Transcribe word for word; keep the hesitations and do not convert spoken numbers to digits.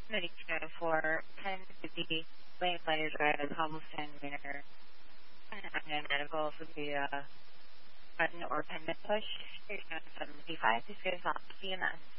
Medicare for ten fifty Lane Flyers Drive, Cobblestone, Manor. And medical would be a button or pendant push. seven fifty-five. This goes off C M S.